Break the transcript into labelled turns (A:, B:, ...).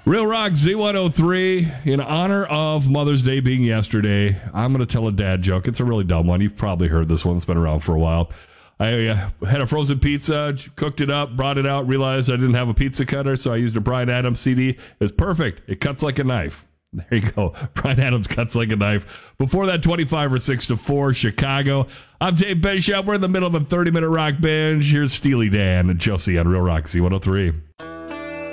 A: Real Rock Z103, in honor of Mother's Day being yesterday, I'm going to tell a dad joke. It's a really dumb one. You've probably heard this one. It's been around for a while. I had a frozen pizza, cooked it up, brought it out, realized I didn't have a pizza cutter, so I used a Bryan Adams CD. It was perfect. It cuts like a knife. There you go. Bryan Adams cuts like a knife. Before that, 25 or 6 to 4, Chicago. I'm Dave Bishop. We're in the middle of a 30-minute rock binge. Here's Steely Dan and Josie on Real Rock Z103.